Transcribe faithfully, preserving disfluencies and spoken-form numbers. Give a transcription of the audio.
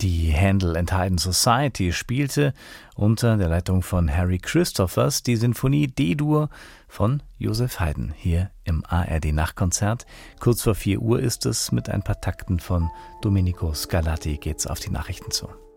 Die Handel and Haydn Society spielte unter der Leitung von Harry Christophers die Sinfonie D-Dur von Joseph Haydn hier im A R D-Nachtkonzert. Kurz vor vier Uhr ist es, mit ein paar Takten von Domenico Scarlatti geht's auf die Nachrichten zu.